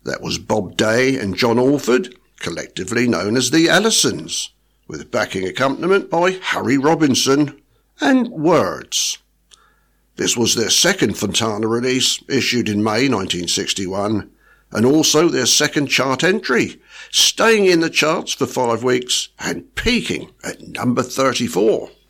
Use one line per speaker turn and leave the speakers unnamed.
That was Bob Day and John Alford, collectively known as the Allisons, with backing accompaniment by Harry Robinson and Words. This was their second Fontana release, issued in May 1961, and also their second chart entry, staying in the charts for 5 weeks and peaking at number 34.